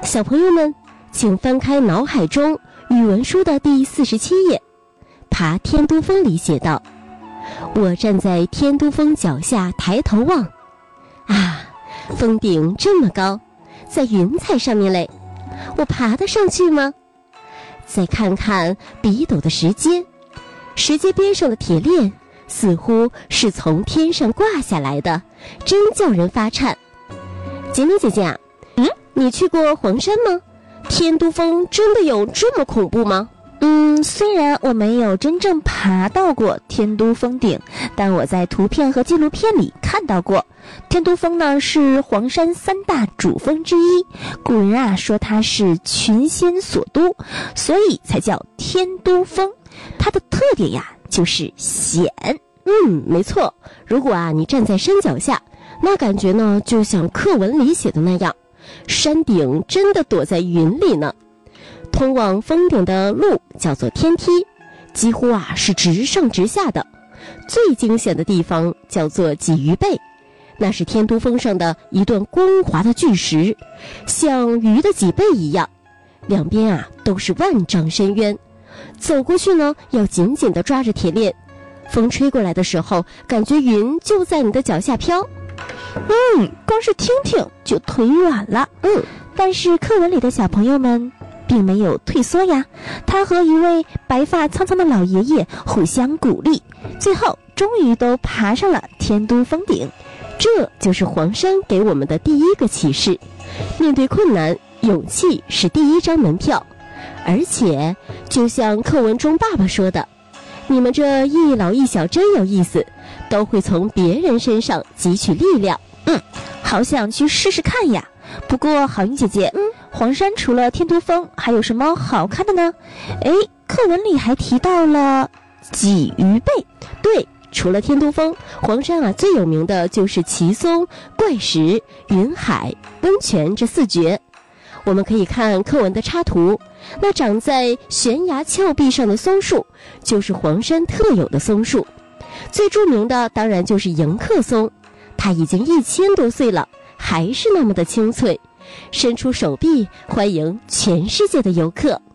小朋友们，请翻开脑海中语文书的第47页，爬天都峰里写道：我站在天都峰脚下抬头望，啊，峰顶这么高，在云彩上面嘞，我爬得上去吗？再看看笔斗的石阶，石阶边上的铁链似乎是从天上挂下来的，真叫人发颤。杰米姐姐啊，你去过黄山吗？天都峰真的有这么恐怖吗？ 虽然我没有真正爬到过天都峰顶，但我在图片和纪录片里看到过。天都峰呢是黄山3大主峰之一，古人啊说它是群仙所都，所以才叫天都峰。它的特点呀就是险。 没错，如果你站在山脚下，那感觉呢就像课文里写的那样，山顶真的躲在云里呢。通往峰顶的路叫做天梯，几乎是直上直下的。最惊险的地方叫做鲫鱼背，那是天都峰上的一段光滑的巨石，像鱼的脊背一样，两边都是万丈深渊。走过去呢，要紧紧地抓着铁链，风吹过来的时候，感觉云就在你的脚下飘。 光是听听就腿软了。但是课文里的小朋友们并没有退缩呀，他和一位白发苍苍的老爷爷互相鼓励，最后终于都爬上了天都峰顶。 这就是黄山给我们的第一个启示：面对困难，勇气是第一张门票。而且就像课文中爸爸说的，你们这一老一小真有意思，都会从别人身上汲取力量。 好想去试试看呀。不过好运姐姐，黄山除了天都峰还有什么好看的呢？课文里还提到了鲫鱼背。 对，除了天都峰，黄山最有名的就是奇松、怪石、云海、温泉这4绝。我们可以看课文的插图，那长在悬崖峭壁上的松树就是黄山特有的松树。最著名的当然就是迎客松，它已经1000多岁了，还是那么的清脆，伸出手臂欢迎全世界的游客。